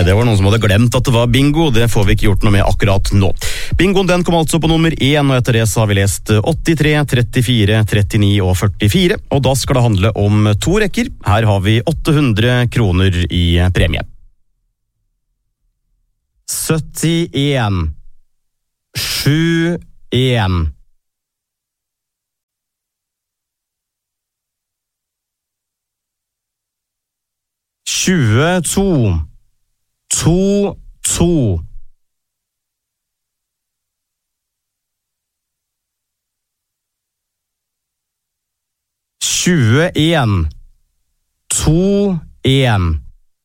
det var noen som hadde glemt at det var bingo. Det får vi ikke gjort noe med akkurat nå. Bingoen den kom altså på nummer 1, og etter det så har vi lest 83, 34, 39 og 44. Og da skal det handle om 2 rekker. Her har vi 800 kroner i premie. 71 71 22 22 21 21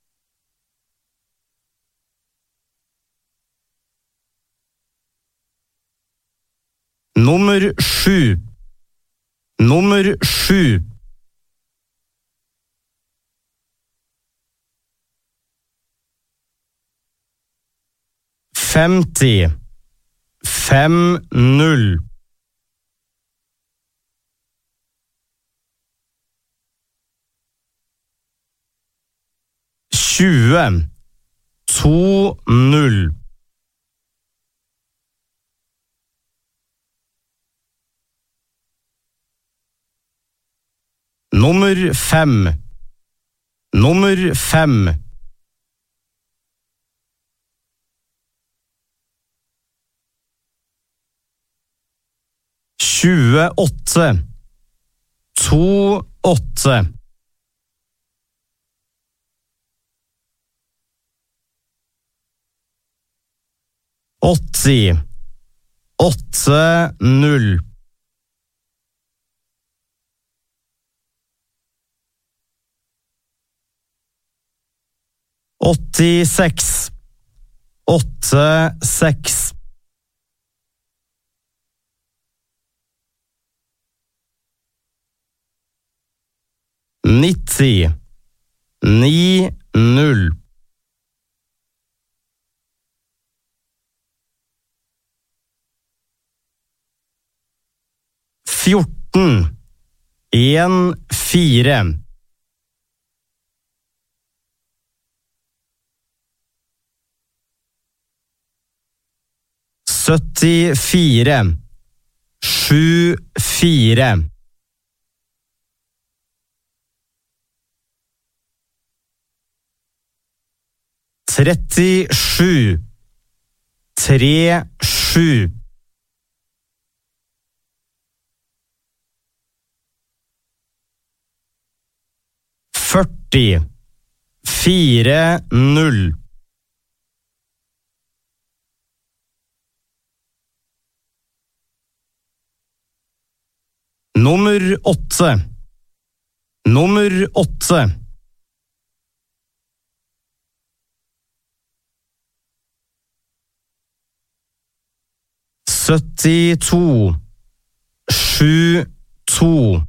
Nummer 7 Nummer 7 50 50 20 20 Nummer 5 Nummer 5 28 28 80 80 86 86 90 90 14 14 74 74 37 37 40 40 Nummer 8 Nummer 8 72 72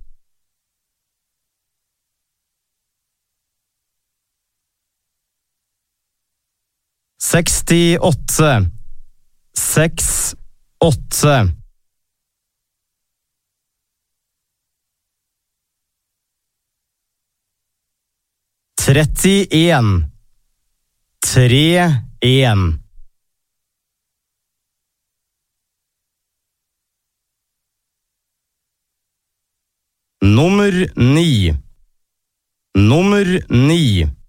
68 68 31 31 Nummer 9 Nummer 9